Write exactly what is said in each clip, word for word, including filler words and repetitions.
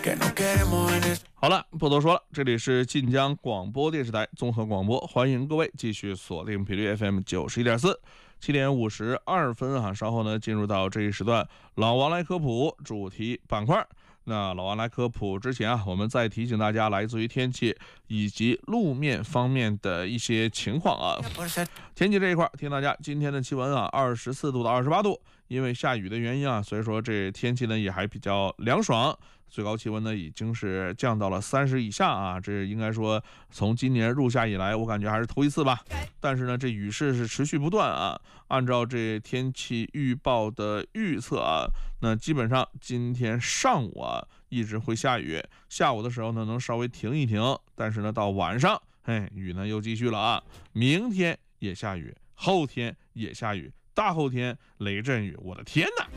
好了，不多说了，这里是晋江广播电视台综合广播，欢迎各位继续锁定频率 F M 九十一点四，七点五十二分啊，稍后呢进入到这一时段老王来科普主题板块。那老王来科普之前啊，我们再提醒大家来自于天气以及路面方面的一些情况啊。天气这一块，提醒大家今天的气温啊，二十四度到二十八度，因为下雨的原因啊，所以说这天气呢也还比较凉爽，最高气温呢已经是降到了三十以下啊，这应该说从今年入夏以来，我感觉还是头一次吧。但是呢，这雨势是持续不断啊。按照这天气预报的预测啊，那基本上今天上午啊一直会下雨，下午的时候呢能稍微停一停，但是呢到晚上，哎，雨呢又继续了啊。明天也下雨，后天也下雨，大后天雷阵雨，我的天哪！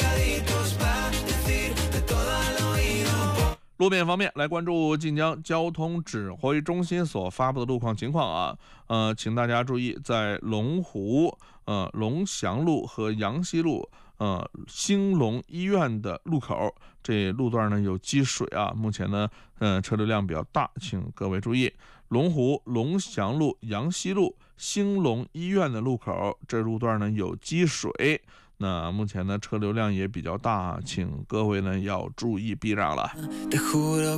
路面方面，来关注晋江交通指挥中心所发布的路况情况啊。呃，请大家注意，在龙湖、呃龙翔路和阳西路、呃兴隆医院的路口，这路段呢有积水啊，目前呢，呃车流量比较大，请各位注意。龙湖、龙翔路、阳西路、兴隆医院的路口，这路段呢有积水。那目前呢车流量也比较大，请各位呢要注意避让了。